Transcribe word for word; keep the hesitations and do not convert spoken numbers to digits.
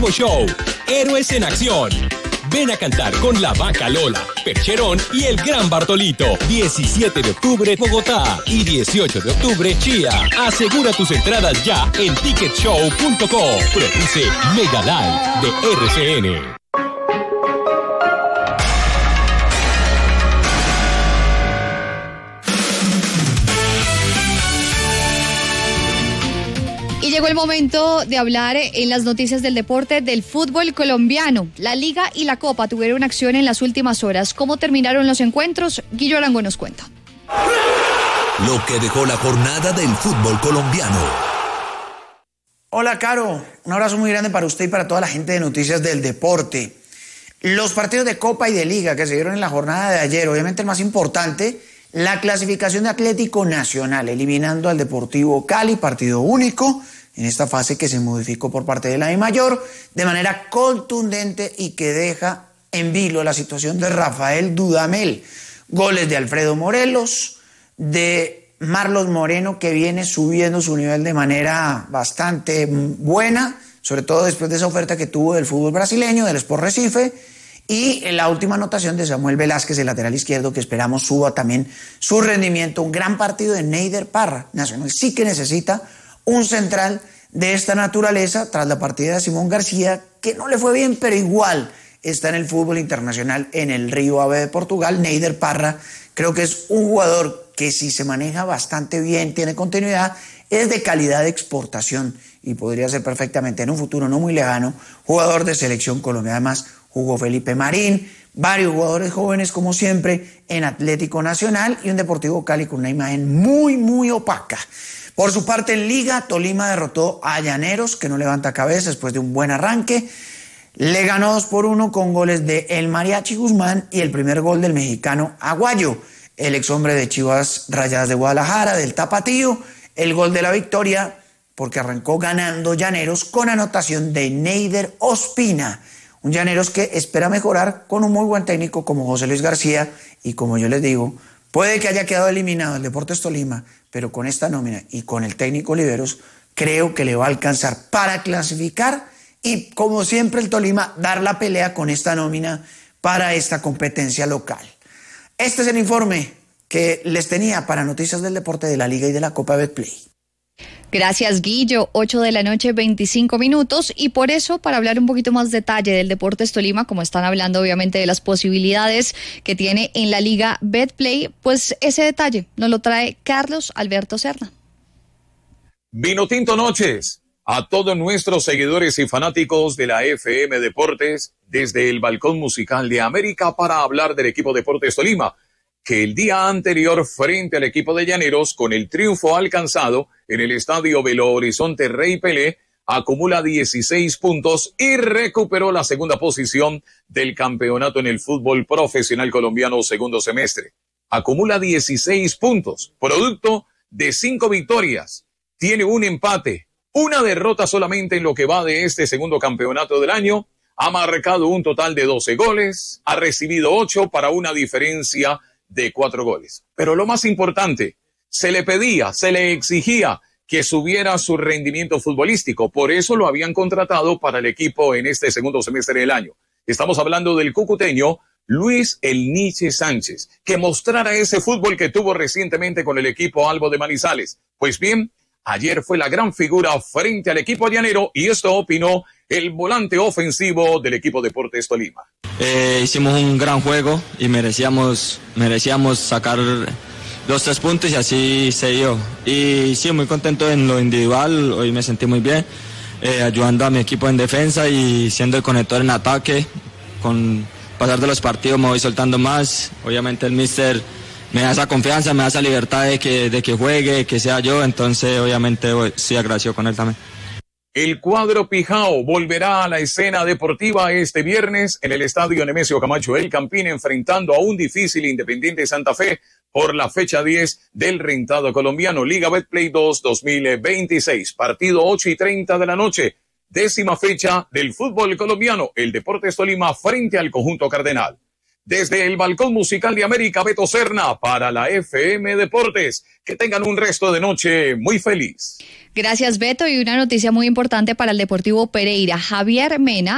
nuevo show, Héroes en Acción. Ven a cantar con La Vaca Lola, Percherón y el Gran Bartolito. diecisiete de octubre, Bogotá. Y dieciocho de octubre, Chía. Asegura tus entradas ya en ticket show punto com. Produce Mega Live de R C N. Y llegó el momento de hablar en las noticias del deporte del fútbol colombiano. La Liga y la Copa tuvieron acción en las últimas horas. ¿Cómo terminaron los encuentros? Guillo Arango nos cuenta. Lo que dejó la jornada del fútbol colombiano. Hola, Caro. Un abrazo muy grande para usted y para toda la gente de Noticias del Deporte. Los partidos de Copa y de Liga que se dieron en la jornada de ayer, obviamente el más importante, la clasificación de Atlético Nacional, eliminando al Deportivo Cali, partido único, en esta fase que se modificó por parte de la DIMAYOR, de manera contundente y que deja en vilo la situación de Rafael Dudamel. Goles de Alfredo Morelos, de Marlos Moreno, que viene subiendo su nivel de manera bastante buena, sobre todo después de esa oferta que tuvo del fútbol brasileño, del Sport Recife, y en la última anotación de Samuel Velázquez, el lateral izquierdo, que esperamos suba también su rendimiento. Un gran partido de Neider Parra. Nacional sí que necesita un central de esta naturaleza tras la partida de Simón García, que no le fue bien, pero igual está en el fútbol internacional en el Río Ave de Portugal. Neider Parra creo que es un jugador que si se maneja bastante bien, tiene continuidad, es de calidad de exportación y podría ser perfectamente en un futuro no muy lejano jugador de selección Colombia. Además jugó Felipe Marín, varios jugadores jóvenes como siempre en Atlético Nacional y un Deportivo Cali con una imagen muy muy opaca. Por su parte en Liga, Tolima derrotó a Llaneros, que no levanta cabeza después de un buen arranque. Le ganó dos por uno con goles de El Mariachi Guzmán y el primer gol del mexicano Aguayo, el ex hombre de Chivas Rayadas de Guadalajara, del Tapatío. El gol de la victoria porque arrancó ganando Llaneros con anotación de Neider Ospina. Un Llaneros que espera mejorar con un muy buen técnico como José Luis García y como yo les digo, puede que haya quedado eliminado el Deportes Tolima, pero con esta nómina y con el técnico Oliveros creo que le va a alcanzar para clasificar y como siempre el Tolima dar la pelea con esta nómina para esta competencia local. Este es el informe que les tenía para Noticias del Deporte de la Liga y de la Copa Betplay. Gracias, Guillo. ocho de la noche, veinticinco minutos. Y por eso, para hablar un poquito más detalle del Deportes Tolima, como están hablando obviamente de las posibilidades que tiene en la Liga Betplay, pues ese detalle nos lo trae Carlos Alberto Serna. Vinotinto Noches. A todos nuestros seguidores y fanáticos de la F M Deportes, desde el Balcón Musical de América para hablar del equipo Deportes Tolima, que el día anterior frente al equipo de Llaneros, con el triunfo alcanzado en el estadio Belo Horizonte Rey Pelé, acumula dieciséis puntos y recuperó la segunda posición del campeonato en el fútbol profesional colombiano segundo semestre. Acumula dieciséis puntos, producto de cinco victorias, tiene un empate, una derrota solamente en lo que va de este segundo campeonato del año, ha marcado un total de doce goles, ha recibido ocho para una diferencia de cuatro goles. Pero lo más importante, se le pedía, se le exigía que subiera su rendimiento futbolístico. Por eso lo habían contratado para el equipo en este segundo semestre del año. Estamos hablando del cucuteño Luis El Niche Sánchez, que mostrara ese fútbol que tuvo recientemente con el equipo Albo de Manizales. Pues bien, ayer fue la gran figura frente al equipo llanero y esto opinó el volante ofensivo del equipo Deportes Tolima. Eh, hicimos un gran juego y merecíamos, merecíamos sacar los tres puntos y así se dio. Y sí, muy contento en lo individual, hoy me sentí muy bien, eh, ayudando a mi equipo en defensa y siendo el conector en ataque. Con pasar de los partidos me voy soltando más, obviamente el míster me da esa confianza, me da esa libertad de que, de que juegue, que sea yo, entonces obviamente sí agradecido con él también. El cuadro Pijao volverá a la escena deportiva este viernes en el estadio Nemesio Camacho El Campín, enfrentando a un difícil Independiente Santa Fe por la fecha diez del rentado colombiano Liga Betplay dos dos mil veintiséis. Partido ocho y treinta de la noche, décima fecha del fútbol colombiano, el Deportes Tolima frente al conjunto Cardenal. Desde el Balcón Musical de América, Beto Serna, para la F M Deportes. Que tengan un resto de noche muy feliz. Gracias, Beto. Y una noticia muy importante para el Deportivo Pereira. Javier Mena